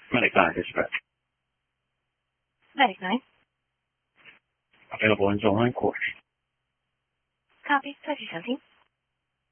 Medic 9, dispatch. Medic 9. Available in zone line course. Copy. 特许想听。